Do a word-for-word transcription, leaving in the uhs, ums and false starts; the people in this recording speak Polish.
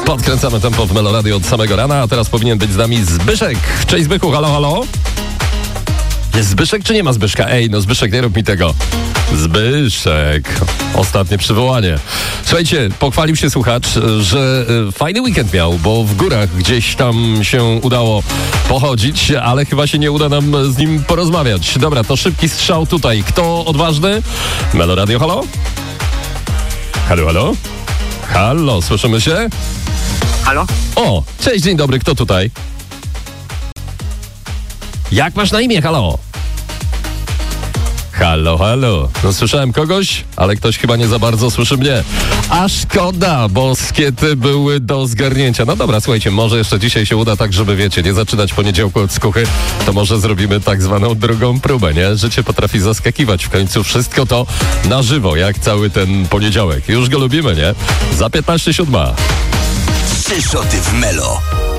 Podkręcamy tempo w Melo Radio od samego rana, a teraz powinien być z nami Zbyszek. Cześć Zbychu, halo, halo? Jest Zbyszek czy nie ma Zbyszka? Ej, no Zbyszek, nie rób mi tego. Zbyszek. Ostatnie przywołanie. Słuchajcie, pochwalił się słuchacz, że fajny weekend miał, bo w górach gdzieś tam się udało pochodzić, ale chyba się nie uda nam z nim porozmawiać. Dobra, to szybki strzał tutaj. Kto odważny? Melo Radio, halo? Halo, halo? Halo, słyszymy się? Halo? O, cześć, dzień dobry, kto tutaj? Jak masz na imię, halo? Halo, halo. No słyszałem kogoś, ale ktoś chyba nie za bardzo słyszy mnie. A szkoda, bo skiety były do zgarnięcia. No dobra, słuchajcie, może jeszcze dzisiaj się uda tak, żeby wiecie, nie zaczynać poniedziałku od skuchy, to może zrobimy tak zwaną drugą próbę, nie? Życie potrafi zaskakiwać. W końcu wszystko to na żywo, jak cały ten poniedziałek. Już go lubimy, nie? Za piętnaście siódma. Trzy szoty w Melo.